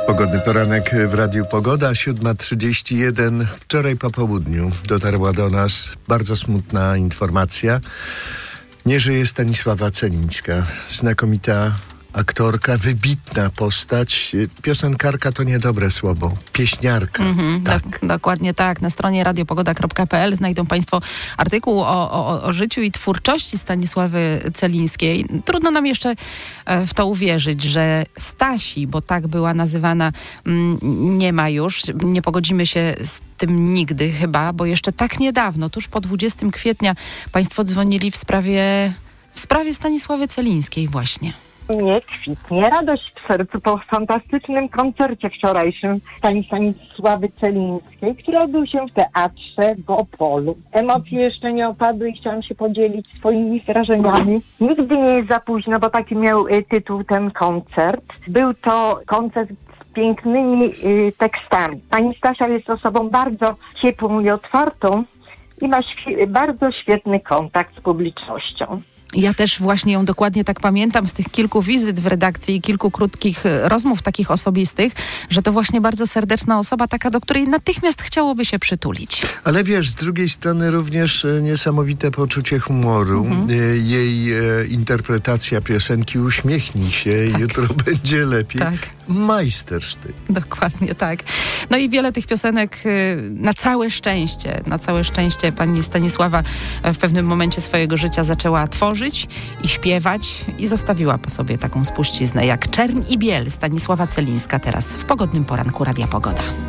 Pogodny poranek w Radiu Pogoda, 7:31. Wczoraj po południu dotarła do nas bardzo smutna informacja. Nie żyje Stanisława Celińska, znakomita aktorka, wybitna postać. Piosenkarka to niedobre słowo. Pieśniarka. Tak. Dokładnie tak. Na stronie radiopogoda.pl znajdą Państwo artykuł o życiu i twórczości Stanisławy Celińskiej. Trudno nam jeszcze w to uwierzyć, że Stasi, bo tak była nazywana, nie ma już. Nie pogodzimy się z tym nigdy chyba, bo jeszcze tak niedawno, tuż po 20 kwietnia Państwo dzwonili w sprawie Stanisławy Celińskiej właśnie. Nie kwitnie radość w sercu po fantastycznym koncercie wczorajszym Stanisławy Celińskiej, który odbył się w teatrze w Opolu. Emocje jeszcze nie opadły i chciałam się podzielić swoimi wrażeniami. Nigdy nie jest za późno, bo taki miał tytuł ten koncert. Był to koncert z pięknymi tekstami. Pani Stasia jest osobą bardzo ciepłą i otwartą i ma bardzo świetny kontakt z publicznością. Ja też właśnie ją dokładnie tak pamiętam z tych kilku wizyt w redakcji i kilku krótkich rozmów takich osobistych, że to właśnie bardzo serdeczna osoba, taka, do której natychmiast chciałoby się przytulić. Ale wiesz, z drugiej strony również niesamowite poczucie humoru. Jej interpretacja piosenki Uśmiechnij się, tak. Jutro będzie lepiej. Tak. Majstersztyk. Dokładnie tak. No i wiele tych piosenek na całe szczęście pani Stanisława w pewnym momencie swojego życia zaczęła tworzyć i śpiewać i zostawiła po sobie taką spuściznę jak Czerń i Biel. Stanisława Celińska teraz w pogodnym poranku Radia Pogoda.